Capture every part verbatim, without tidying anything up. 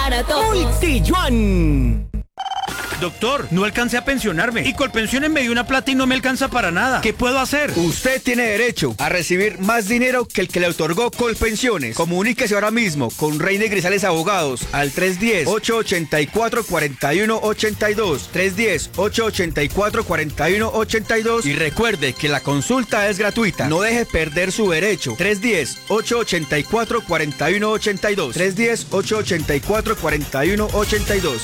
para todos. Multiyuan. Doctor, no alcancé a pensionarme y Colpensiones me dio una plata y no me alcanza para nada. ¿Qué puedo hacer? Usted tiene derecho a recibir más dinero que el que le otorgó Colpensiones. Comuníquese ahora mismo con Reina y Grisales Abogados al tres uno cero, ocho ocho cuatro, cuatro uno ocho dos, tres uno cero, ocho ocho cuatro, cuatro uno ocho dos y recuerde que la consulta es gratuita. No deje perder su derecho. tres uno cero, ocho ocho cuatro, cuatro uno ocho dos, tres uno cero, ocho ocho cuatro, cuatro uno ocho dos.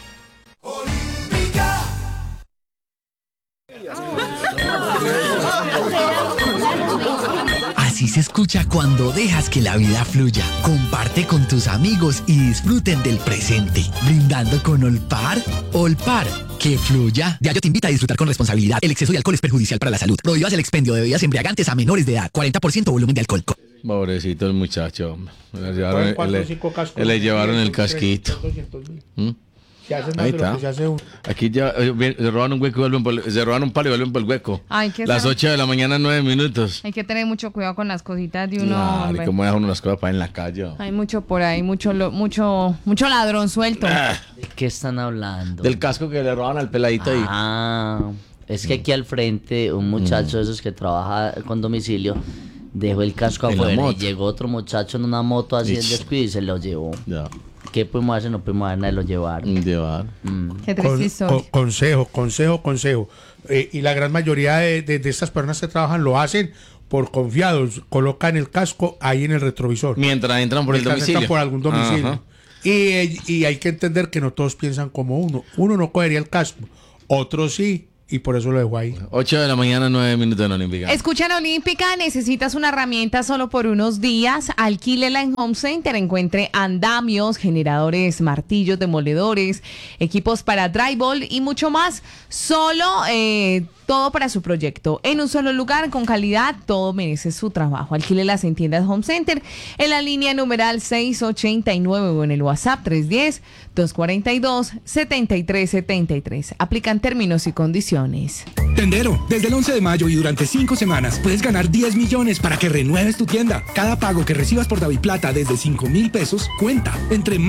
Así se escucha cuando dejas que la vida fluya. Comparte con tus amigos y disfruten del presente. Brindando con Olpar. Olpar, que fluya. Diageo te invita a disfrutar con responsabilidad. El exceso de alcohol es perjudicial para la salud. Prohíbas el expendio de bebidas embriagantes a menores de edad. cuarenta por ciento volumen de alcohol. Pobrecito el muchacho. Le llevaron, le, le llevaron el casquito. ¿Mm? Ahí está. Aquí ya eh, se roban un hueco y vuelven por, se roban un palo y vuelven por el hueco. Ay, ¿qué Las sabe? ocho de la mañana, nueve minutos. Hay que tener mucho cuidado con las cositas de uno. Claro, y cómo deja uno las cosas para en la calle. Hay mucho por ahí, mucho lo, mucho mucho ladrón suelto. Ah. ¿De qué están hablando? Del casco que le roban al peladito ahí. Ah, es que aquí al frente un muchacho de esos que trabaja con domicilio dejó el casco En la afuera y moto. llegó otro muchacho en una moto así en Ish. descuido y se lo llevó. Ya. ¿Qué pudimos hacer? No pudimos hacer nada y lo llevaron. Llevar. Mm. Qué Con- triste historia. con- consejo, consejo, consejo. Eh, y la gran mayoría de, de- de estas personas que trabajan lo hacen por confiados. Colocan el casco ahí en el retrovisor. Mientras entran por el Mientras domicilio. entran por algún domicilio. Ajá. Y, eh, y hay que entender que no todos piensan como uno. Uno no cogería el casco, otros sí, y por eso lo dejó ahí. ocho de la mañana, nueve minutos en Olímpica. Escucha en Olímpica, necesitas una herramienta solo por unos días. Alquílela en Home Center. Encuentre andamios, generadores, martillos, demoledores, equipos para drywall y mucho más. Solo eh, todo para su proyecto. En un solo lugar, con calidad, todo merece su trabajo. Alquílelas en tiendas Home Center, en la línea numeral seis ochenta y nueve o en el WhatsApp tres uno cero, dos cuatro dos, siete tres siete tres. Aplican términos y condiciones. Tendero, desde el once de mayo y durante cinco semanas puedes ganar diez millones para que renueves tu tienda. Cada pago que recibas por DaviPlata desde cinco mil pesos cuenta. Entre